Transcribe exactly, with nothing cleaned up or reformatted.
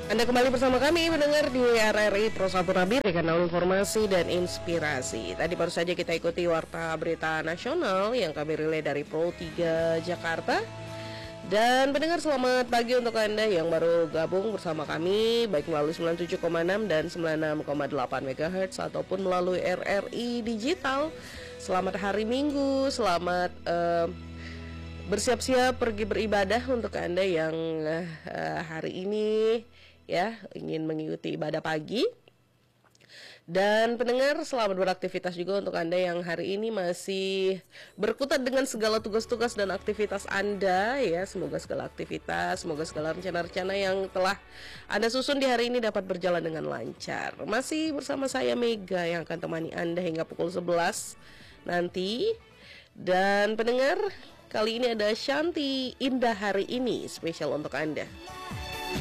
Anda kembali bersama kami mendengar di R R I Pro satu Nabi, kanal informasi dan inspirasi. Tadi baru saja kita ikuti warta berita nasional yang kami relay dari Pro tiga Jakarta. Dan pendengar, selamat pagi untuk Anda yang baru gabung bersama kami, baik melalui sembilan puluh tujuh koma enam dan sembilan puluh enam koma delapan megahertz ataupun melalui R R I Digital. Selamat hari Minggu, selamat uh, bersiap-siap pergi beribadah untuk Anda yang uh, hari ini ya ingin mengikuti ibadah pagi. Dan pendengar, selamat beraktivitas juga untuk Anda yang hari ini masih berkutat dengan segala tugas-tugas dan aktivitas Anda ya. Semoga segala aktivitas, semoga segala rencana-rencana yang telah Anda susun di hari ini dapat berjalan dengan lancar. Masih bersama saya Mega yang akan temani Anda hingga pukul sebelas nanti. Dan pendengar, kali ini ada Shanti Indah hari ini spesial untuk Anda.